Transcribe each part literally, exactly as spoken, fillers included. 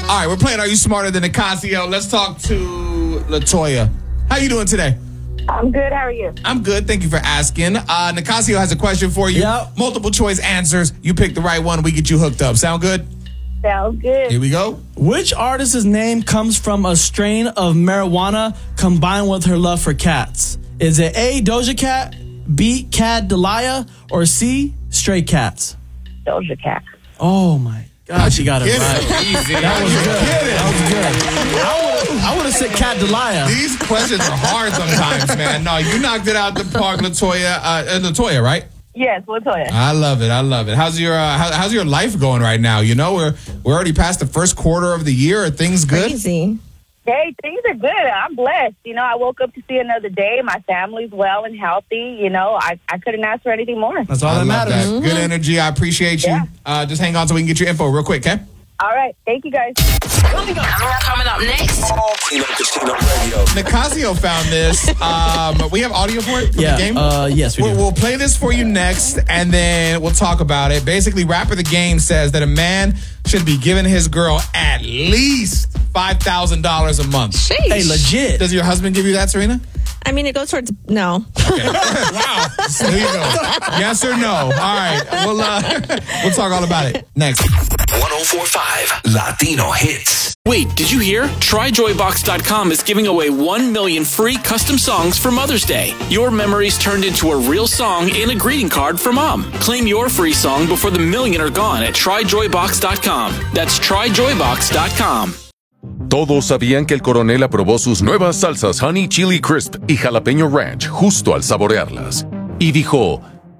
All right, we're playing Are You Smarter Than Nicasio? Let's talk to LaToya. How you doing today? I'm good. How are you? I'm good. Thank you for asking. Uh, Nicasio has a question for you. Yep. Multiple choice answers. You pick the right one, we get you hooked up. Sound good? Sounds good. Here we go. Which artist's name comes from a strain of marijuana combined with her love for cats? Is it A, Doja Cat, B, Cat Delia, or C, Stray Cats? Doja Cat. Oh my God, she got it Get right. it. Easy. That was good. That was good. I would have said Cat Delia. These questions are hard sometimes, man. No, you knocked it out the park, LaToya. Uh, LaToya, right? Yes, LaToya. I love it. I love it. How's your uh, how, how's your life going right now? You know, we're we're already past the first quarter of the year. Are things good? Crazy. Hey, things are good. I'm blessed. You know, I woke up to see another day. My family's well and healthy. You know, I, I couldn't ask for anything more. That's all I that love matters. that. Good energy. I appreciate you. Yeah. Uh, just hang on so we can get your info real quick, okay? All right. Thank you, guys. Coming up, coming up next. Tino Casino Radio. Nicasio found this. Um, we have audio for it? For Yeah. the game? Uh, yes, we We'll, do. we'll play this for you next, and then we'll talk about it. Basically, Rapper the Game says that a man should be giving his girl at least five thousand dollars a month. Sheesh. Hey, legit. Does your husband give you that, Serena? I mean, it goes towards no. Okay. Wow. There you go. Yes or no? All right. We'll, uh, we'll talk all about it next. one oh four point five Latino Hits. Wait, did you hear? Try Joy Box dot com is giving away one million free custom songs for Mother's Day. Your memories turned into a real song and a greeting card for Mom. Claim your free song before the million are gone at Try Joy Box dot com. That's Try Joy Box dot com. Todos sabían que el coronel aprobó sus nuevas salsas Honey Chili Crisp y Jalapeño Ranch justo al saborearlas. Y dijo,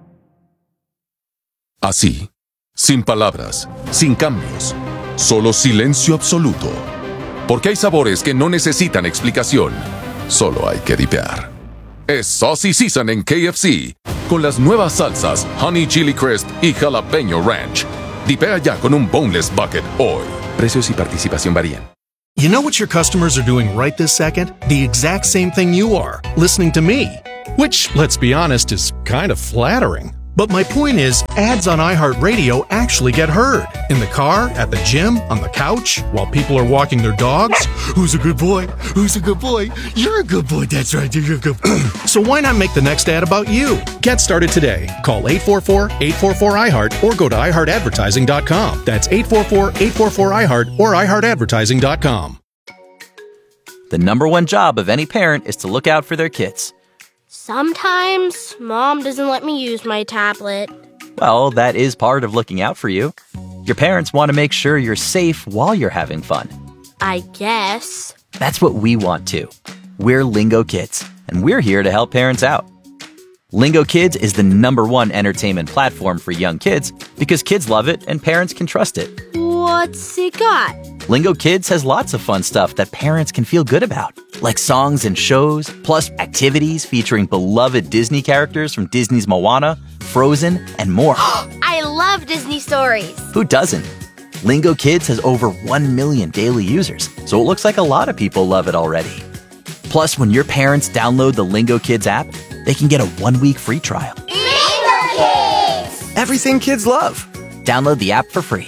así, sin palabras, sin cambios, solo silencio absoluto. Porque hay sabores que no necesitan explicación, solo hay que dipear. Es Saucy Season en K F C, con las nuevas salsas Honey Chili Crisp y Jalapeño Ranch. Dipea ya con un boneless bucket hoy. Precios y participación varían. You know what your customers are doing right this second? The exact same thing you are, listening to me. Which, let's be honest, is kind of flattering. But my point is, ads on iHeartRadio actually get heard. In the car, at the gym, on the couch, while people are walking their dogs. Who's a good boy? Who's a good boy? You're a good boy, that's right, you're a good boy. So why not make the next ad about you? Get started today. Call eight four four, eight four four, I heart or go to i heart advertising dot com. That's eight four four, eight four four, I heart or i heart advertising dot com. The number one job of any parent is to look out for their kids. Sometimes Mom doesn't let me use my tablet. Well, that is part of looking out for you. Your parents want to make sure you're safe while you're having fun. I guess. That's what we want too. We're Lingo Kids, and we're here to help parents out. Lingo Kids is the number one entertainment platform for young kids because kids love it and parents can trust it. What's it got? Lingo Kids has lots of fun stuff that parents can feel good about, like songs and shows, plus activities featuring beloved Disney characters from Disney's Moana, Frozen, and more. I love Disney stories. Who doesn't? Lingo Kids has over one million daily users, so it looks like a lot of people love it already. Plus, when your parents download the Lingo Kids app, they can get a one-week free trial. Lingo Kids! Everything kids love. Download the app for free.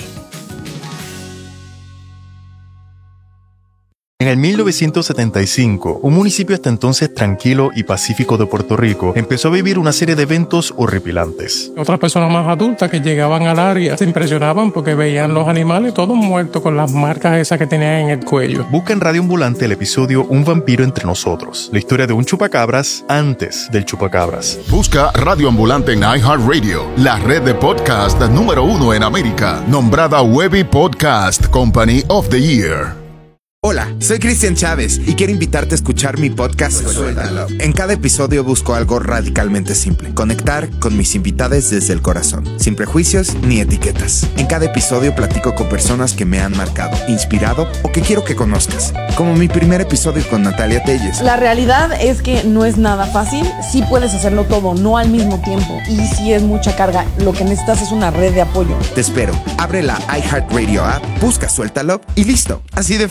En el mil novecientos setenta y cinco, un municipio hasta entonces tranquilo y pacífico de Puerto Rico empezó a vivir una serie de eventos horripilantes. Otras personas más adultas que llegaban al área se impresionaban porque veían los animales todos muertos con las marcas esas que tenían en el cuello. Busca en Radio Ambulante el episodio Un vampiro entre nosotros, la historia de un chupacabras antes del chupacabras. Busca Radio Ambulante en iHeartRadio, la red de podcast número uno en América, nombrada Webby Podcast Company of the Year. Hola, soy Cristian Chávez y quiero invitarte a escuchar mi podcast Suéltalo. En cada episodio busco algo radicalmente simple: conectar con mis invitados desde el corazón, sin prejuicios ni etiquetas. En cada episodio platico con personas que me han marcado, inspirado o que quiero que conozcas, como mi primer episodio con Natalia Telles. La realidad es que no es nada fácil. Sí puedes hacerlo todo, no al mismo tiempo, y sí es mucha carga. Lo que necesitas es una red de apoyo. Te espero. Abre la iHeartRadio app, busca Suéltalo y listo. Así de